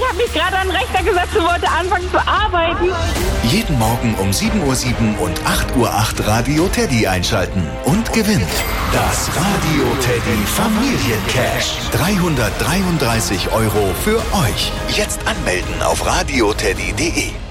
habe mich gerade an den Rechner gesetzt und wollte anfangen zu arbeiten. Jeden Morgen um 7:07 Uhr und 8:08 Uhr Radio Teddy einschalten und gewinnt das Radio Teddy Familiencash. 333 € für euch. Jetzt anmelden auf radioteddy.de.